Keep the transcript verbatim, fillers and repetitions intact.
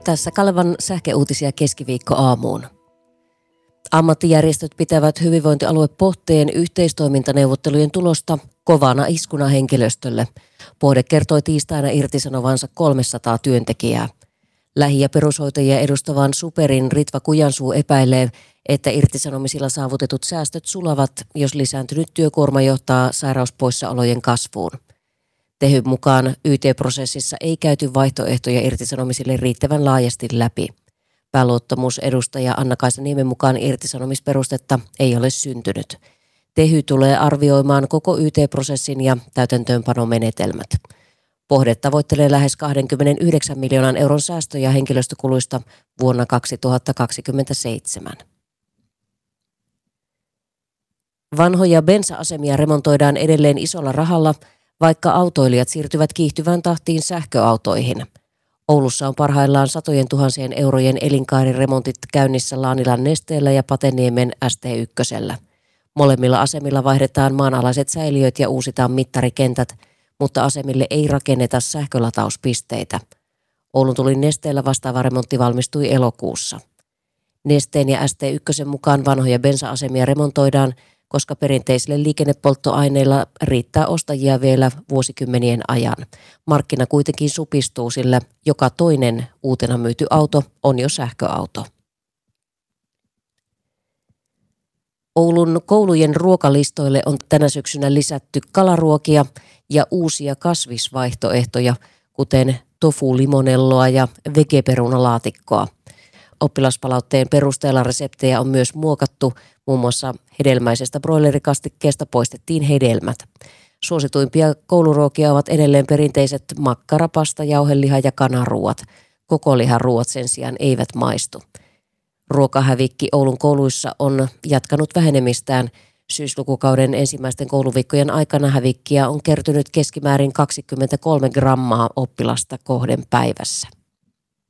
Tässä Kalevan sähköuutisia keskiviikko aamuun. Ammattijärjestöt pitävät hyvinvointialue Pohteen yhteistoimintaneuvottelujen tulosta kovana iskuna henkilöstölle. Pohde kertoi tiistaina irtisanovansa kolmesataa työntekijää. Lähi- ja perushoitajia edustavan Superin Ritva Kujansuu epäilee, että irtisanomisilla saavutetut säästöt sulavat, jos lisääntynyt työkuorma johtaa sairauspoissaolojen kasvuun. Tehyn mukaan Y T-prosessissa ei käyty vaihtoehtoja irtisanomisille riittävän laajasti läpi. Pääluottamusedustaja Anna-Kaisa Niemen mukaan irtisanomisperustetta ei ole syntynyt. Tehy tulee arvioimaan koko Y T-prosessin ja täytäntöönpanomenetelmät. Pohde tavoittelee lähes kaksikymmentäyhdeksän miljoonan euron säästöjä henkilöstökuluista vuonna kaksituhattakaksikymmentäseitsemän. Vanhoja bensa-asemia remontoidaan edelleen isolla rahalla, vaikka autoilijat siirtyvät kiihtyvään tahtiin sähköautoihin. Oulussa on parhaillaan satojen tuhansien eurojen elinkaariremontit käynnissä Laanilan Nesteellä ja Pateniemen S T yksi. Molemmilla asemilla vaihdetaan maanalaiset säiliöt ja uusitaan mittarikentät, mutta asemille ei rakenneta sähkölatauspisteitä. Oulun Tulin Nesteellä vastaava remontti valmistui elokuussa. Nesteen ja S T yksi mukaan vanhoja bensa-asemia remontoidaan, koska perinteisille liikennepolttoaineilla riittää ostajia vielä vuosikymmenien ajan. Markkina kuitenkin supistuu, sillä joka toinen uutena myyty auto on jo sähköauto. Oulun koulujen ruokalistoille on tänä syksynä lisätty kalaruokia ja uusia kasvisvaihtoehtoja, kuten tofu-limonelloa ja vegeperunalaatikkoa. Oppilaspalautteen perusteella reseptejä on myös muokattu, muun muassa hedelmäisestä broilerikastikkeesta poistettiin hedelmät. Suosituimpia kouluruokia ovat edelleen perinteiset makkara, pasta, jauheliha ja kanaruuat. Koko liharuuat sen sijaan eivät maistu. Ruokahävikki Oulun kouluissa on jatkanut vähenemistään. Syyslukukauden ensimmäisten kouluviikkojen aikana hävikkiä on kertynyt keskimäärin kaksikymmentäkolme grammaa oppilasta kohden päivässä.